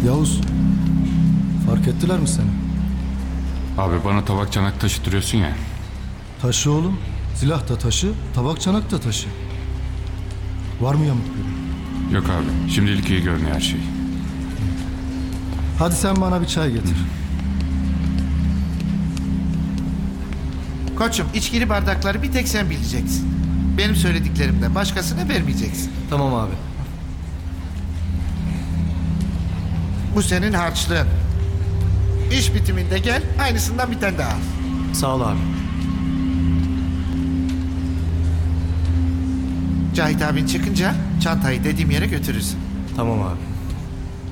Yavuz, fark ettiler mi seni? Abi bana tabak çanak taşıtırıyorsun ya. Taşı oğlum, silah da taşı, tabak çanak da taşı. Var mı yamuk biri? Yok abi, şimdilik iyi görünüyor her şey. Hadi sen bana bir çay getir. Koçum, içkili bardakları bir tek sen bileceksin. Benim söylediklerimden başkasına vermeyeceksin. Tamam abi. Bu senin harçlığın. İş bitiminde gel, aynısından bir tane daha al. Sağ ol abi. Cahit abin çıkınca çantayı dediğim yere götürürsün. Tamam abi.